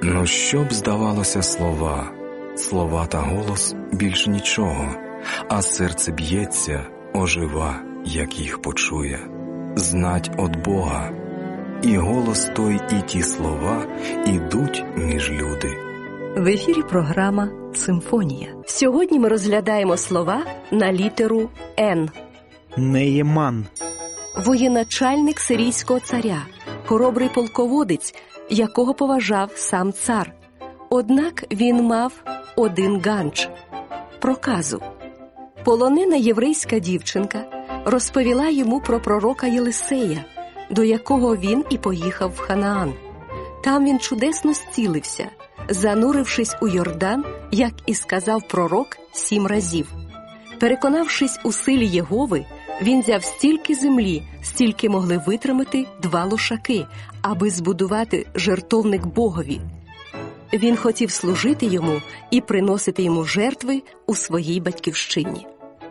Ну що б здавалося слова та голос більш нічого, а серце б'ється, ожива, як їх почує. Знать от Бога, і голос той, і ті слова ідуть між люди. В ефірі програма «Симфонія». Сьогодні ми розглядаємо слова на літеру «Н». Неєман. Воєначальник сирійського царя, хоробрий полководець, якого поважав сам цар. Однак він мав один ганч – проказу. Полонена єврейська дівчинка розповіла йому про пророка Єлисея, до якого він і поїхав в Ханаан. Там він чудесно зцілився, занурившись у Йордан, як і сказав пророк 7 разів. Переконавшись у силі Єгови, він взяв стільки землі, стільки могли витримати 2 лошаки, аби збудувати жертовник Богові. Він хотів служити йому і приносити йому жертви у своїй батьківщині.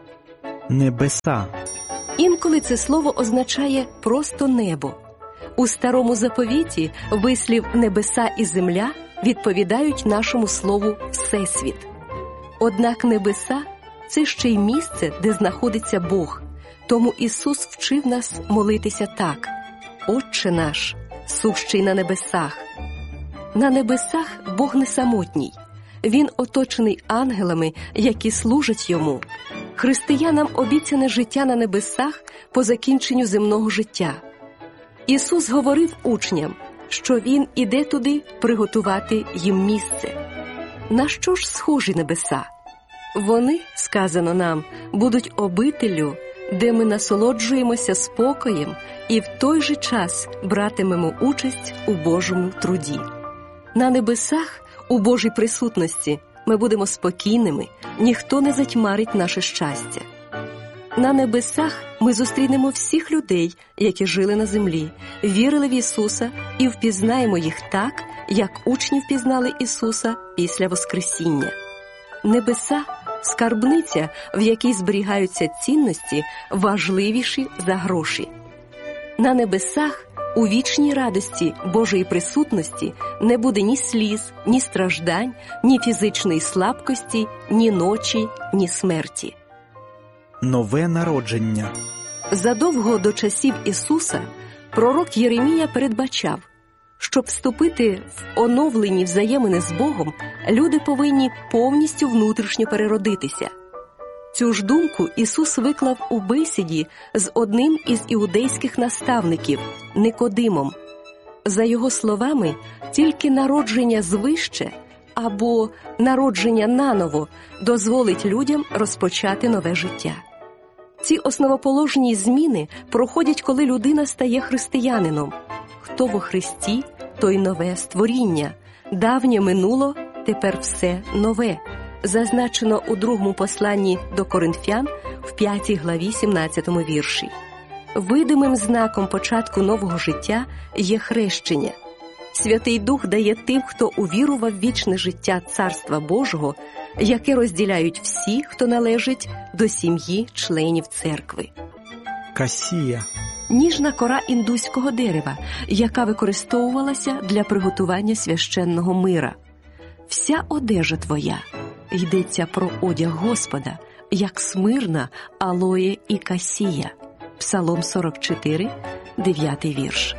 Небеса. Інколи це слово означає просто небо. У Старому Заповіті вислів «небеса» і «земля» відповідають нашому слову «всесвіт». Однак небеса – це ще й місце, де знаходиться Бог. Тому Ісус вчив нас молитися так: «Отче наш, сущий на небесах». На небесах Бог не самотній. Він оточений ангелами, які служать Йому. Християнам обіцяне життя на небесах по закінченню земного життя. Ісус говорив учням, що Він іде туди приготувати їм місце. На що ж схожі небеса? Вони, сказано нам, будуть обителлю, де ми насолоджуємося спокоєм і в той же час братимемо участь у Божому труді. На небесах, у Божій присутності, ми будемо спокійними, ніхто не затьмарить наше щастя. На небесах ми зустрінемо всіх людей, які жили на землі, вірили в Ісуса і впізнаємо їх так, як учні впізнали Ісуса після Воскресіння. Небеса – скарбниця, в якій зберігаються цінності, важливіші за гроші. На небесах, у вічній радості Божої присутності, не буде ні сліз, ні страждань, ні фізичної слабкості, ні ночі, ні смерті. Нове народження. Задовго до часів Ісуса пророк Єремія передбачав, щоб вступити в оновлені взаємини з Богом, люди повинні повністю внутрішньо переродитися. Цю ж думку Ісус виклав у бесіді з одним із іудейських наставників – Никодимом. За його словами, тільки народження звище або народження наново дозволить людям розпочати нове життя. Ці основоположні зміни проходять, коли людина стає християнином. Хто во Христі, той нове створіння. Давнє минуло, тепер все нове. Зазначено у другому посланні до Коринфян в 5 главі 17 вірші. Видимим знаком початку нового життя є хрещення. Святий Дух дає тим, хто увірував вічне життя Царства Божого, яке розділяють всі, хто належить до сім'ї членів церкви. Касія. Ніжна кора індуського дерева, яка використовувалася для приготування священного мира. Вся одежа твоя, йдеться про одяг Господа, як смирна, алоє і касія. Псалом 44, 9 вірш.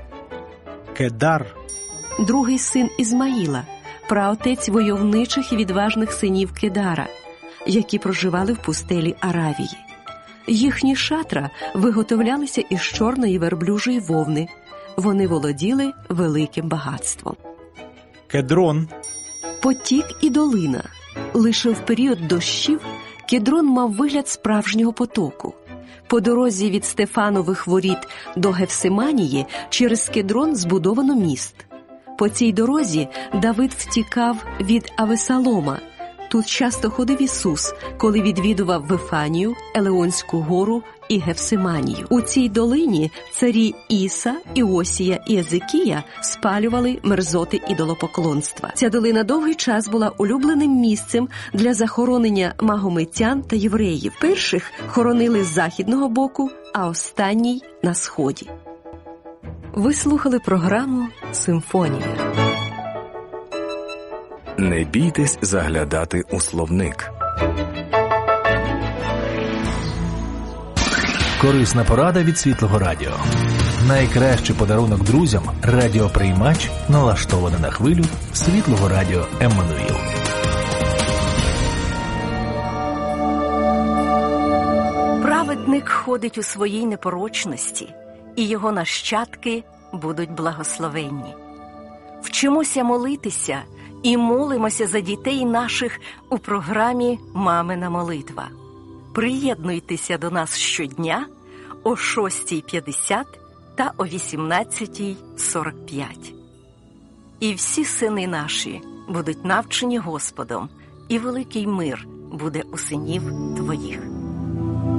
Кедар. Другий син Ізмаїла, праотець войовничих і відважних синів Кедара, які проживали в пустелі Аравії. Їхні шатра виготовлялися із чорної верблюжої вовни. Вони володіли великим багатством. Кедрон. Потік і долина. Лише в період дощів Кедрон мав вигляд справжнього потоку. По дорозі від Стефанових воріт до Гефсиманії через Кедрон збудовано міст. По цій дорозі Давид втікав від Авесалома. Тут часто ходив Ісус, коли відвідував Вифанію, Елеонську гору і Гефсиманію. У цій долині царі Іса, Іосія і Езекія спалювали мерзоти ідолопоклонства. Ця долина довгий час була улюбленим місцем для захоронення магометян та євреїв. Перших хоронили з західного боку, а останній – на сході. Ви слухали програму «Симфонія». Не бійтесь заглядати у словник. Корисна порада від Світлого Радіо. Найкращий подарунок друзям – радіоприймач, налаштований на хвилю Світлого Радіо Еммануїл. Праведник ходить у своїй непорочності, і його нащадки будуть благословенні. Вчимося молитися і молимося за дітей наших у програмі «Мамина молитва». Приєднуйтеся до нас щодня о 6:50 та о 18:45. І всі сини наші будуть навчені Господом, і великий мир буде у синів твоїх.